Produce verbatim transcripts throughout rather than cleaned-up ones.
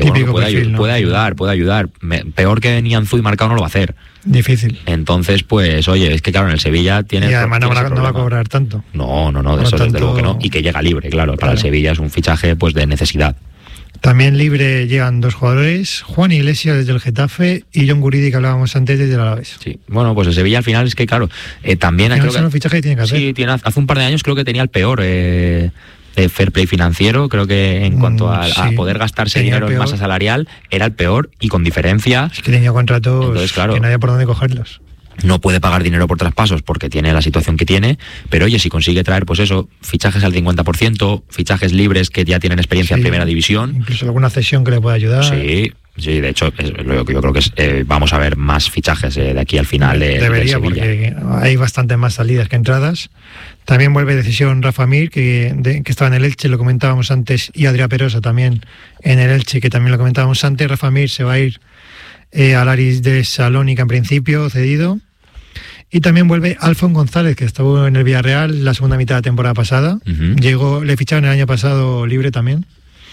que bueno, puede, perfil, ayu- ¿no? puede ayudar, puede ayudar. Me, peor que Nianzú y Marcao no lo va a hacer. Difícil. Entonces, pues, oye, es que claro, en el Sevilla tiene. Y además no, tiene va, ese no va a problema. cobrar tanto. No, no, no, Por de lo eso tanto, desde luego que no. Y que llega libre, claro. Para claro. el Sevilla es un fichaje pues de necesidad. También libre llegan dos jugadores, Juan Iglesias desde el Getafe y John Guridi, que hablábamos antes, desde el Alavés. Sí, bueno, pues el Sevilla al final es que, claro, eh, también... Al final creo son que, los fichajes que tiene que hacer. Sí, tiene, hace un par de años creo que tenía el peor eh, de fair play financiero, creo que en cuanto a, sí, a poder gastarse tenía dinero en peor. masa salarial, era el peor y con diferencia. Es que tenía contratos Entonces, claro, que no había por dónde cogerlos. No puede pagar dinero por traspasos porque tiene la situación que tiene, pero oye, si consigue traer, pues eso, fichajes al cincuenta por ciento, fichajes libres que ya tienen experiencia Sí, en primera división. Incluso alguna cesión que le pueda ayudar. Sí, sí, de hecho, es lo que yo creo que es, eh, vamos a ver más fichajes eh, de aquí al final de, Debería, de Sevilla. porque hay bastantes más salidas que entradas. También vuelve decisión Rafa Mir, que, de, que estaba en el Elche, lo comentábamos antes, y Adrià Perosa también en el Elche, que también lo comentábamos antes. Rafa Mir se va a ir eh, al Aris de Salónica en principio, cedido. Y también vuelve Alfon González, que estuvo en el Villarreal la segunda mitad de la temporada pasada. Uh-huh. Llegó, le ficharon el año pasado libre también.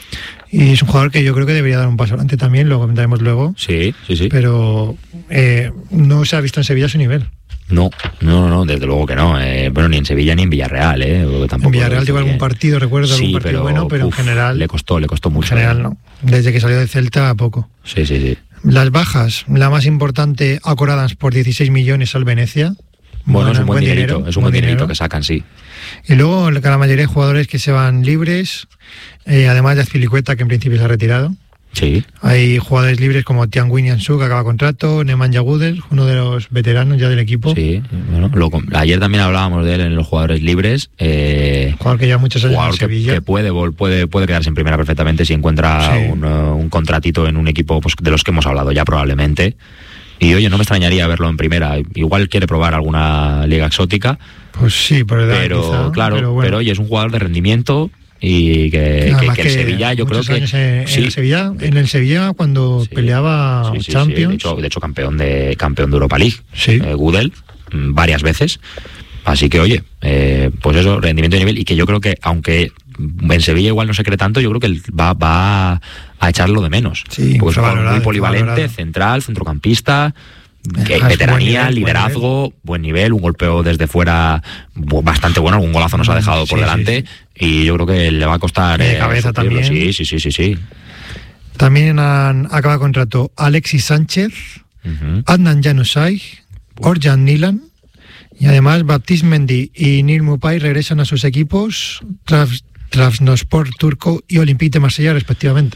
Y es un jugador que yo creo que debería dar un paso adelante también, lo comentaremos luego. Sí, sí, sí. Pero eh, no se ha visto en Sevilla su nivel. No, no, no, desde luego que no. Eh, bueno, ni en Sevilla ni en Villarreal, ¿eh? Tampoco en Villarreal tuvo algún partido, recuerdo, sí, algún partido pero, bueno, pero uf, en general... Le costó, le costó mucho. En general ¿eh? no. Desde que salió de Celta, poco. Sí, sí, sí. Las bajas, la más importante, acoradas por dieciséis millones al Venecia. Bueno, Bueno, es un buen, buen dinerito, dinero, es un buen buen dinerito dinero. que sacan, sí. Y luego la mayoría de jugadores que se van libres, eh, además de Azpilicueta, que en principio se ha retirado. Sí. Hay jugadores libres como Tian Winniansu, que acaba contrato, Nemanja Gudel, uno de los veteranos ya del equipo. Sí, bueno, lo, ayer también hablábamos de él en los jugadores libres. Eh, Jugador que lleva muchos años jugador en que, Sevilla. que puede, vol- puede, puede quedarse en primera perfectamente si encuentra Sí. un, uh, un contratito en un equipo pues, de los que hemos hablado ya probablemente. Y oye, no me extrañaría verlo en primera. Igual quiere probar alguna liga exótica. Pues sí, por edad Pero quizá, claro, pero, pero, bueno. oye, es un jugador de rendimiento y que, que, Además que el Sevilla, yo creo muchos que. años En, sí. en el Sevilla, en el Sevilla cuando Sí. peleaba Sí, sí, sí. Champions. De hecho, de hecho, campeón de campeón de Europa League, Sí. eh, Gudel, mm, varias veces. Así que, oye, eh, pues eso, rendimiento de nivel. Y que yo creo que, aunque en Sevilla igual no se cree tanto, yo creo que él va, va a echarlo de menos. Sí, porque es un jugador infravalorado, muy polivalente, infravalorado. central, centrocampista. Que Además, veteranía, buen nivel, liderazgo, buen nivel, un golpeo desde fuera bu- bastante bueno, algún golazo nos ha dejado por Sí, delante sí, y yo creo que le va a costar Y de eh, cabeza suplirlo. también. Sí, sí, sí, sí, sí. También han acaba contrato Alexis Sánchez, Ujú. Adnan Januzaj, Orjan Nilan, y además Baptiste Mendy y Nil Mupai regresan a sus equipos tras Trabzonspor turco y Olympique de Marsella respectivamente.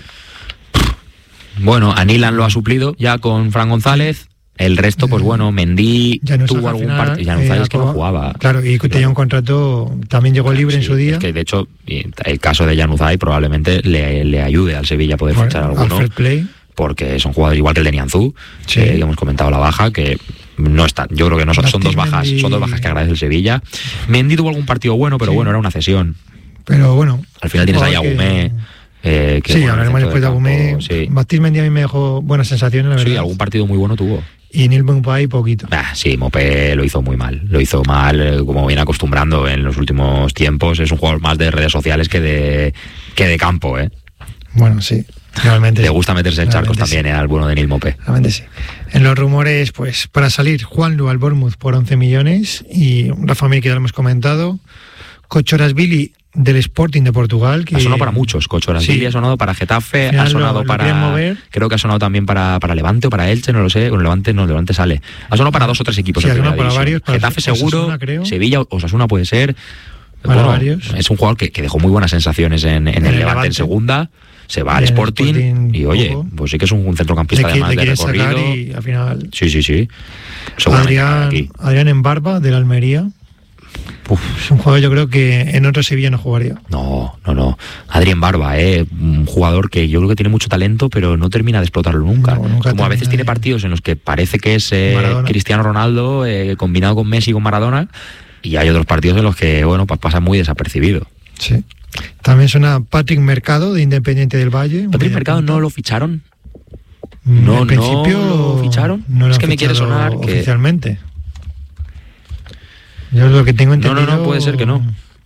Bueno, Anilan lo ha suplido ya con Fran González. El resto, pues bueno, Mendy Januzaj tuvo al algún final, partido. Januzaj eh, es que no acaba- jugaba. Claro, y que tenía un contrato, también llegó libre en Sí, su día. Es que de hecho, y el caso de Januzaj probablemente le, le ayude al Sevilla a poder Bueno, fichar al alguno. fair play. Porque son jugadores igual que el de Nianzú, Sí. eh, que hemos comentado la baja, que no están. Yo creo que no son, son dos Baptiste bajas, Mendy- son dos bajas que agradece el Sevilla. Mendy tuvo algún partido bueno, pero Sí. bueno, era una cesión. Pero bueno. Al final tienes ahí a jugador que- Agumé. Eh, que, Sí, bueno, hablaremos en el después de centro Agumé. campo, Sí, Baptiste Mendy a mí me dejó buenas sensaciones, la verdad. sí, algún partido muy bueno tuvo. Y Nil Mupai poquito. Ah, sí, Mopé lo hizo muy mal. Lo hizo mal, eh, como viene acostumbrando en los últimos tiempos. Es un jugador más de redes sociales que de que de campo, ¿eh? Bueno, sí, realmente Le sí. gusta meterse en charcos Realmente también, ¿eh? Al bueno de Nil Mopé. Realmente sí. En los rumores, pues para salir, Juanlu al Bournemouth por once millones y Rafa Mir, que ya lo hemos comentado. Cochorasvili del Sporting de Portugal. Que Ha sonado para muchos, Cochorasvili Sí. ha sonado para Getafe, Al final ha sonado lo- lo para... querían mover. Creo que ha sonado también para, para Levante o para Elche, no lo sé. Con Levante no, Levante sale. Ha sonado para dos o tres equipos Sí, en ha primera sonado para división. varios, para Getafe Osasuna, seguro, creo. Sevilla, Osasuna puede ser. Para varios. Es un jugador que, que dejó muy buenas sensaciones en, en el, el Levante, Levante. en segunda. Se va Y al en el Sporting, Sporting, y oye, poco. pues sí que es un, un centrocampista le, qui- además le de quieren recorrido. sacar y al final. Sí, sí, sí. Seguramente acabará Adrián, aquí. Adrián Embarba del Almería. Uf. Es un jugador, yo creo que en otro Sevilla no jugaría. No, no, no. Adrián Barba, ¿eh? Un jugador que yo creo que tiene mucho talento, pero no termina de explotarlo nunca. No, nunca Como a veces termina tiene de- partidos en los que parece que es eh, Maradona. Cristiano Ronaldo eh, combinado con Messi y con Maradona, y hay otros partidos en los que, bueno, pa- pasa muy desapercibido. Sí. También suena Patrick Mercado de Independiente del Valle. ¿Patrick Muy Mercado no apuntado. lo ficharon? Mm, no- en no principio lo ficharon. no lo Es han que me quiere fichado sonar que- oficialmente. Yo lo que tengo No, no, entendido. no, puede ser que no.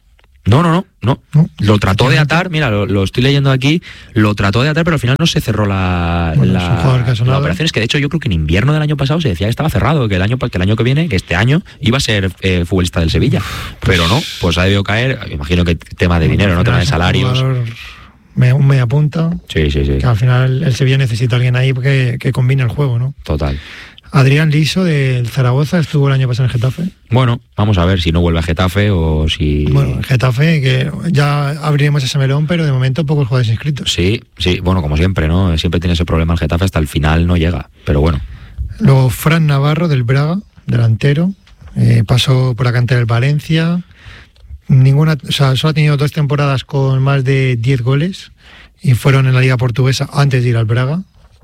No, no, no, no. No, Lo trató de atar, mira, lo, lo estoy leyendo aquí, lo trató de atar, pero al final no se cerró la, Bueno, es un jugador que ha la, sonado. la operación. Es que de hecho yo creo que en invierno del año pasado se decía que estaba cerrado, que el año, que el año que viene, que este año, iba a ser eh, futbolista del Sevilla. Pero no, pues ha debido caer, imagino que tema de dinero, ¿no? Tema de salarios. Me, un media punta. Sí, sí, sí. Que al final el Sevilla necesita a alguien ahí que, que combine el juego, ¿no? Total. Adrián Liso del Zaragoza estuvo el año pasado en Getafe. Bueno, vamos a ver si no vuelve a Getafe o si... Bueno, Getafe, que ya abriremos ese melón, pero de momento pocos jugadores inscritos. Sí, sí, bueno, como siempre, ¿no? Siempre tiene ese problema el Getafe, hasta el final no llega, pero bueno. Luego Fran Navarro del Braga, delantero, eh, pasó por la cantera del Valencia. Ninguna, o sea, solo ha tenido dos temporadas con más de diez goles y fueron en la Liga Portuguesa antes de ir al Braga.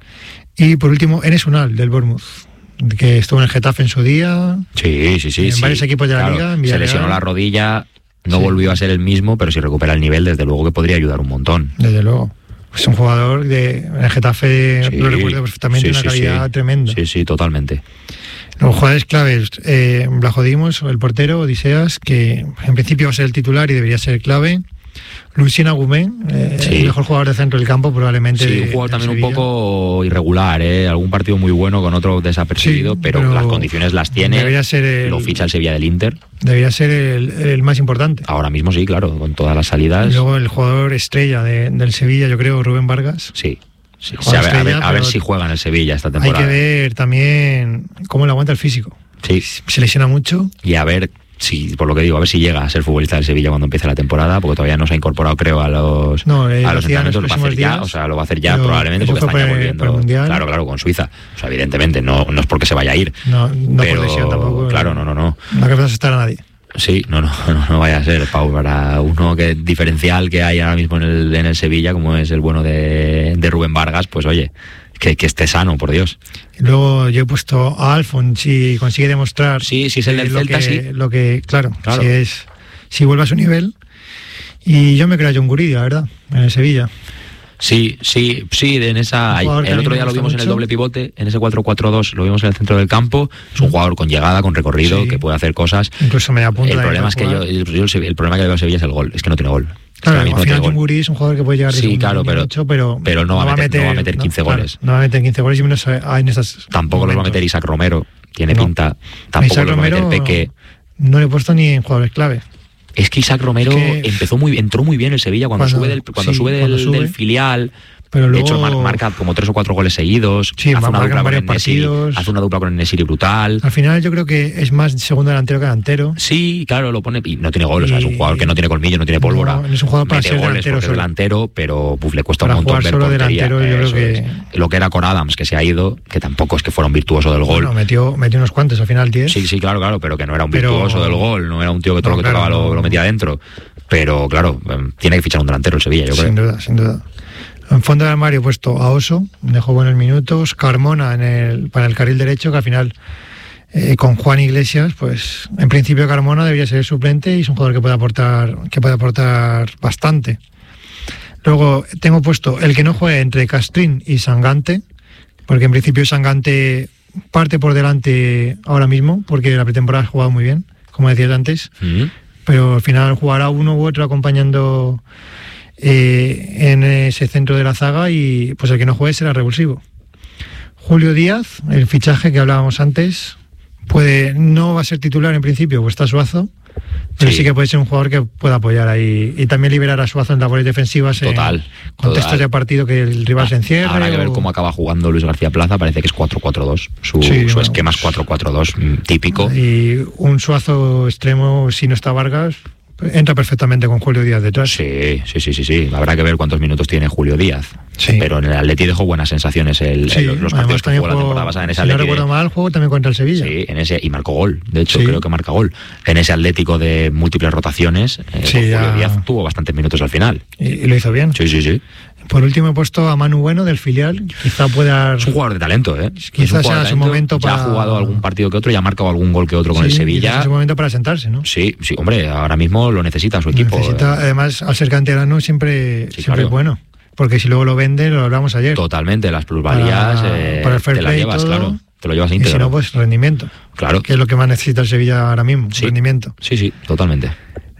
Y por último, Enes Unal del Bournemouth, que estuvo en el Getafe en su día. Sí, sí, sí. En sí. varios equipos de la Claro, Liga. En se Villarreal. lesionó la rodilla, no Sí. volvió a ser el mismo, pero si recupera el nivel, desde luego que podría ayudar un montón. Desde luego. Es un jugador de en el Getafe, Sí, lo recuerdo perfectamente, sí, una sí, calidad sí. tremenda. Sí, sí, totalmente. Los jugadores claves, eh, Blajodimos, el portero, Odiseas, que en principio va a ser el titular y debería ser clave. Lucien Agumén, eh, Sí. el mejor jugador de centro del campo probablemente. Sí, de- un jugador del también un Sevilla. poco irregular, ¿eh? Algún partido muy bueno con otro desapercibido, Sí, pero, pero las condiciones las tiene. debería ser el- Lo ficha el Sevilla del Inter. Debería ser el, el más importante. Ahora mismo sí, claro, con todas las Y salidas. luego el jugador estrella de- del Sevilla, yo creo, Rubén Vargas. Sí. sí. Jugador Sí, a ver, a ver- estrella, a ver pero si juega en el Sevilla esta Hay temporada. que ver también cómo le aguanta el físico. Sí. Se lesiona mucho. Y a ver si, por lo que digo, a ver si llega a ser futbolista del Sevilla cuando empiece la temporada, porque todavía no se ha incorporado, creo, a los, No, eh, a lo los hacía en los entrenamientos. Lo va a hacer próximos ya, días, o sea, lo va a hacer ya pero probablemente eso porque fue están ya por el- volviendo. por el Mundial. Claro, claro, con Suiza. O sea, evidentemente, no, no es porque se vaya a ir. No, no pero, por lesión tampoco. claro, no, no, no. No que asustar a nadie. Sí, no, no, no, no vaya a ser, Pau, para uno que diferencial que hay ahora mismo en el, en el Sevilla, como es el bueno de, de Rubén Vargas, pues oye, que, que esté sano, por Dios. Y luego yo he puesto a Alfon, si consigue demostrar Sí, si es el eh, del lo, Celta, que, sí. lo que, claro, Claro. si es si vuelve a su nivel. Y yo me creo a John Guridi, la verdad, en el Sevilla. Sí, sí, sí, en esa. Un jugador que a El mí otro me día lo gusta vimos en el mucho. doble pivote, en ese cuatro cuatro dos, lo vimos en el centro del campo. Es un jugador con llegada, con recorrido, Sí. que puede hacer cosas. Incluso media punta. El también problema es que puede yo, jugar. yo el, yo el problema que le veo a Sevilla es el gol, es que no tiene gol. Es que Claro, ahora mismo al no final tiene John gol. Guridi es un jugador que puede llegar de Sí, segundo claro, línea pero- mucho, pero, pero no va a meter- no va a meter quince claro, goles. no va a meter quince goles y menos a- en esas Tampoco los va a momentos. meter Isaac Romero, tiene No. pinta. Tampoco Isaac los va a meter Romero Peque. No le he puesto ni en jugadores clave. Es que Isaac Romero Es que- empezó muy, entró muy bien el Sevilla cuando, Cuando- sube del, cuando sí, sube del, cuando sube. del filial. Pero De luego, hecho, mar- marca como tres o cuatro goles seguidos. Sí, hace, una marcan dupla con varios Enesiri, partidos. hace una dupla con Enesiri brutal. al final yo creo que es más segundo delantero que delantero. Sí, claro, lo pone. Y no tiene gol, o sea, es un Y- jugador que no tiene colmillo, no tiene pólvora. No, no es un jugador para Mete ser goles delantero porque es solo. delantero, pero uf, le cuesta Para un montón jugar ver solo portería. delantero, yo Eso creo es. que- Lo que era con Adams, que se ha ido, que tampoco es que fuera un virtuoso del gol. Bueno, metió, metió unos cuantos, al final diez. Sí, sí, claro, claro, pero que no era un Pero- virtuoso del gol, no era un tío que todo No, lo que claro, tocaba lo, no. lo metía adentro. Pero claro, em, tiene que fichar un delantero el Sevilla, yo creo. Sin duda, sin duda. En fondo del armario he puesto a Oso, dejó buenos minutos, Carmona en el, para el carril derecho, que al final eh, con Juan Iglesias, pues en principio Carmona debería ser el suplente y es un jugador que puede aportar, que puede aportar bastante. Luego tengo puesto el que no juegue entre Castrín y Sangante, porque en principio Sangante parte por delante ahora mismo, porque la pretemporada ha jugado muy bien, como decías antes, Mm. pero al final jugará uno u otro acompañando eh, en ese centro de la zaga y pues el que no juegue será revulsivo. Julio Díaz, el fichaje que hablábamos antes, puede no va a ser titular en principio, pues está Suazo, pero sí. Sí. que puede ser un jugador que pueda apoyar ahí y también liberar a Suazo en labores defensivas Total, en contextos total. de partido que el rival se encierre. Habrá que ver o- cómo acaba jugando Luis García Plaza, parece que es cuatro cuatro dos. Su, Sí, su bueno, esquema es pues- cuatro cuatro dos mm, típico. Y un Suazo extremo, si no está Vargas, entra perfectamente con Julio Díaz detrás. Sí, sí, sí, sí, sí. Habrá que ver cuántos minutos tiene Julio Díaz. Sí. Pero en el Atleti dejó buenas sensaciones el, Sí, el- los además partidos que también jugó la jugó, temporada pasada en ese si no Atleti. recuerdo mal, juego también contra el Sevilla. Sí, en ese, y marcó gol. De hecho, Sí. creo que marca gol. En ese Atlético de múltiples rotaciones, eh, Sí, con Julio ya. Díaz tuvo bastantes minutos al final. Y, y lo hizo bien. Sí, sí, sí. Por último he puesto a Manu Bueno del filial, quizá pueda... Es un jugador de talento, ¿eh? Es un Quizás jugador sea de su talento. momento Ya para- ha jugado algún partido que otro, ya ha marcado algún gol que otro con Sí, el quizás Sevilla. es un momento para sentarse, ¿no? Sí, sí, hombre, ahora mismo lo necesita su equipo. Necesita, además, al ser canterano siempre, Sí, siempre claro. es bueno. Porque si luego lo vende, lo hablamos ayer. Totalmente, las plusvalías Para- eh, para el fair te las play y llevas, todo. claro. Te lo llevas Y íntegro. si no, pues rendimiento. Claro. Que es lo que más necesita el Sevilla ahora mismo, Sí. rendimiento. Sí, sí, totalmente.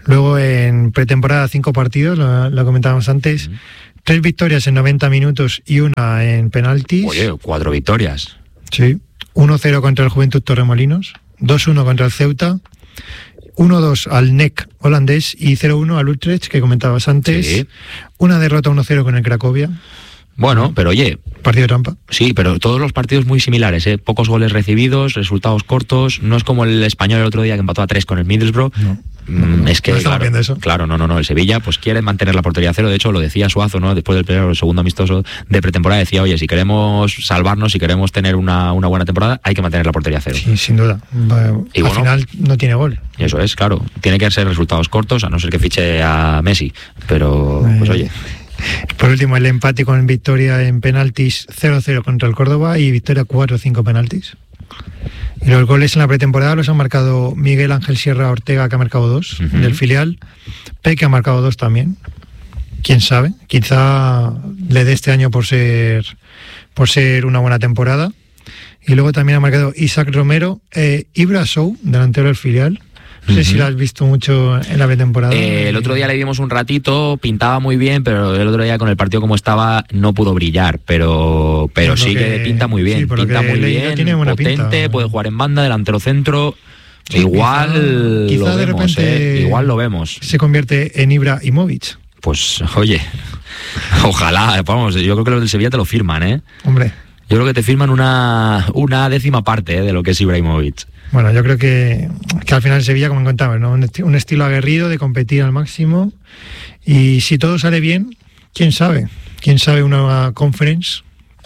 Luego en pretemporada cinco partidos, lo, lo comentábamos antes, uh-huh. tres victorias en noventa minutos y una en penaltis. Oye, cuatro victorias. Sí, uno cero contra el Juventud Torremolinos, dos uno contra el Ceuta, uno dos al N E C holandés y cero uno al Utrecht, que comentabas antes. Sí. Una derrota uno cero con el Cracovia. Bueno, pero oye... Partido de trampa. Sí, pero todos los partidos muy similares, ¿eh? Pocos goles recibidos, resultados cortos. No es como el Español el otro día que empató a tres con el Middlesbrough. No. Mm, es que, no claro, viendo eso. claro, no, no, no. El Sevilla pues quiere mantener la portería a cero. De hecho, lo decía Suazo, ¿no? Después del primero, el segundo amistoso de pretemporada, decía, oye, si queremos salvarnos, si queremos tener una, una buena temporada, hay que mantener la portería a cero. Sí, sin duda. Y al bueno, final no tiene gol. Eso es, claro. Tiene que ser resultados cortos, a no ser que fiche a Messi. Pero, pues oye... Por último, el empate con victoria en penaltis cero cero contra el Córdoba y victoria cuatro cinco penaltis. Y los goles en la pretemporada los han marcado Miguel Ángel Sierra Ortega, que ha marcado dos, uh-huh. del filial. Peque ha marcado dos también. Quién sabe, quizá le dé este año por ser, por ser una buena temporada. Y luego también ha marcado Isaac Romero, eh, Ibra Sow, delantero del filial. No sé uh-huh. si lo has visto mucho en la pretemporada. Eh, el otro día le vimos un ratito, pintaba muy bien, pero el otro día con el partido como estaba no pudo brillar, pero pero sí que, que pinta muy bien, sí, pinta muy bien, tiene buena potente, pinta. Puede jugar en banda, delantero centro, sí, igual quizá, quizá lo de vemos, repente eh, igual lo vemos. Se convierte en Ibrahimovic. Pues oye, ojalá, vamos, yo creo que los del Sevilla te lo firman, ¿eh? Hombre. Yo creo que te firman una, una décima parte, ¿eh?, de lo que es Ibrahimovic. Bueno, yo creo que, que al final Sevilla, como contaba, ¿no? Un, esti- un estilo aguerrido de competir al máximo, y si todo sale bien, quién sabe, quién sabe una conference,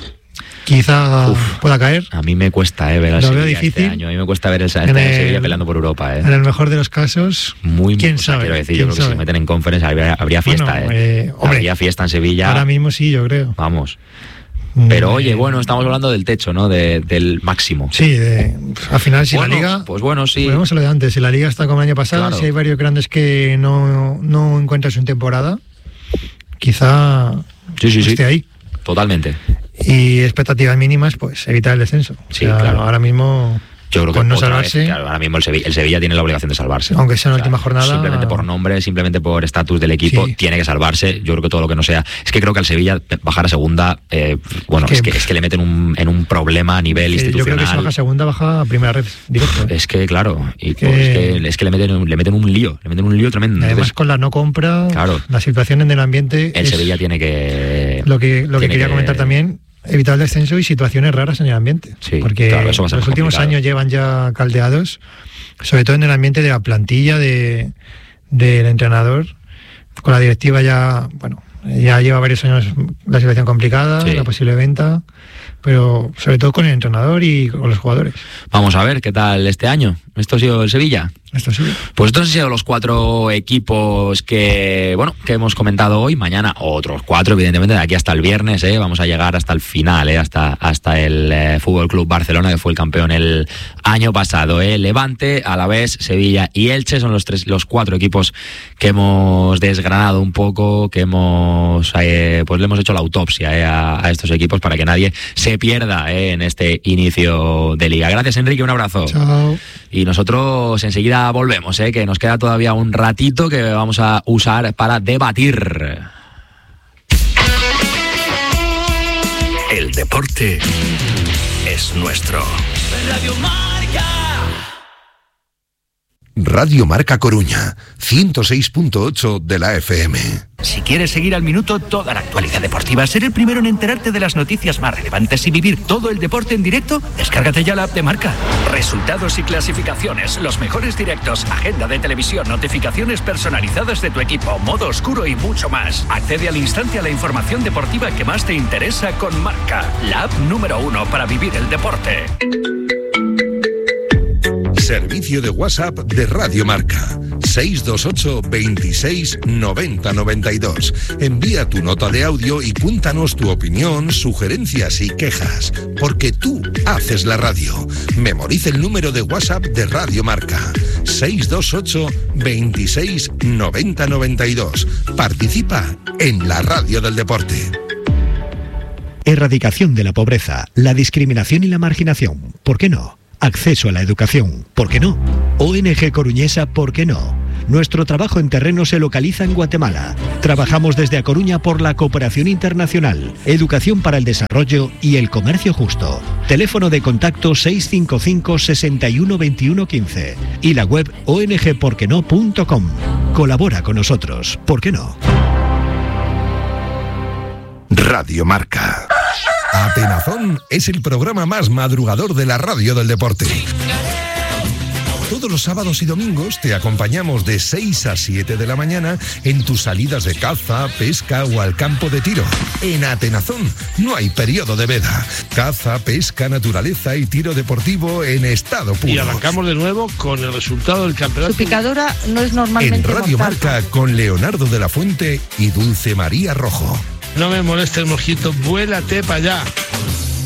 quizá Uf, pueda caer. A mí me cuesta eh, ver al Sevilla difícil. Este año, a mí me cuesta ver el, este el, Sevilla peleando por Europa. Eh. En el mejor de los casos, muy quién o sea, sabe. Quiero decir, yo creo sabe? que si se meten en conference habría, habría fiesta. Bueno, eh. Eh, hombre, habría fiesta en Sevilla. Ahora mismo sí, yo creo. Vamos. Pero oye, bueno, estamos hablando del techo, ¿no? De, del máximo. Sí, de, al final si bueno, la Liga... Pues bueno, sí. Volvemos a lo de antes, si la Liga está como el año pasado, claro. Si hay varios grandes que no, no encuentran su temporada, quizá sí, sí, esté sí. ahí. Totalmente. Y expectativas mínimas, pues evitar el descenso. Sí, o sea, claro. Ahora mismo... Yo creo que no otra salvarse, vez, claro, ahora mismo el Sevilla, el Sevilla tiene la obligación de salvarse. Aunque sea en la o sea, última jornada. Simplemente por nombre, simplemente por estatus del equipo, sí. tiene que salvarse. Yo creo que todo lo que no sea. Es que creo que al Sevilla bajar a segunda, eh, bueno, es que, es que, es que le meten un, en un problema a nivel es que institucional. Yo creo que si baja a segunda, baja a primera red directo. Es que, claro, y que... Pues, es, que, es que le meten, le meten un lío, le meten un lío tremendo. Además, Entonces, con la no compra, claro, la situación en el ambiente. El Sevilla tiene que. Lo que, lo que quería que... comentar también. Evitar el descenso y situaciones raras en el ambiente. Sí, porque claro, eso va a ser los últimos complicado. años llevan ya caldeados, sobre todo en el ambiente de la plantilla, de del entrenador. Con la directiva ya, bueno, ya lleva varios años la situación complicada, sí. La posible venta, pero sobre todo con el entrenador y con los jugadores. Vamos a ver qué tal este año. ¿Esto ha sido el Sevilla? Esto sí. Pues estos han sido los cuatro equipos que, bueno, que hemos comentado hoy. Mañana otros cuatro, evidentemente, de aquí hasta el viernes, ¿eh? Vamos a llegar hasta el final, ¿eh? hasta, hasta el eh, Fútbol Club Barcelona, que fue el campeón el año pasado, ¿eh? Levante, Alavés, Sevilla y Elche son los tres, los cuatro equipos que hemos desgranado un poco, que hemos, eh, pues le hemos hecho la autopsia ¿eh? a, a estos equipos para que nadie se pierda ¿eh? en este inicio de liga. Gracias, Enrique, un abrazo. Chao. Y nosotros enseguida volvemos, ¿eh? Que nos queda todavía un ratito que vamos a usar para debatir. El deporte es nuestro. Radio Marca. Radio Marca Coruña, ciento seis punto ocho de la F M. Si quieres seguir al minuto toda la actualidad deportiva, ser el primero en enterarte de las noticias más relevantes y vivir todo el deporte en directo, descárgate ya la app de Marca. Resultados y clasificaciones, los mejores directos, agenda de televisión, notificaciones personalizadas de tu equipo, modo oscuro y mucho más. Accede al instante a la información deportiva que más te interesa con Marca, la app número uno para vivir el deporte. Servicio de WhatsApp de Radio Marca, seis dos ocho, veintiséis, noventa, noventa y dos. Envía tu nota de audio y cuéntanos tu opinión, sugerencias y quejas, porque tú haces la radio. Memoriza el número de WhatsApp de Radio Marca, seis dos ocho, veintiséis, noventa, noventa y dos. Participa en la radio del deporte. Erradicación de la pobreza, la discriminación y la marginación. ¿Por qué no? Acceso a la educación, ¿por qué no? O N G Coruñesa, ¿por qué no? Nuestro trabajo en terreno se localiza en Guatemala. Trabajamos desde A Coruña por la cooperación internacional, educación para el desarrollo y el comercio justo. Teléfono de contacto seis cinco cinco, seis uno, dos uno, uno cinco y la web o n g por qué no punto com. Colabora con nosotros, ¿por qué no? Radio Marca. Atenazón es el programa más madrugador de la radio del deporte. Todos los sábados y domingos te acompañamos de seis a siete de la mañana en tus salidas de caza, pesca o al campo de tiro. En Atenazón no hay periodo de veda. Caza, pesca, naturaleza y tiro deportivo en estado puro. Y arrancamos de nuevo con el resultado del campeonato. Su picadura no es normalmente En Radio mortal. Marca con Leonardo de la Fuente y Dulce María Rojo. No me moleste el mosquito, vuélate para allá.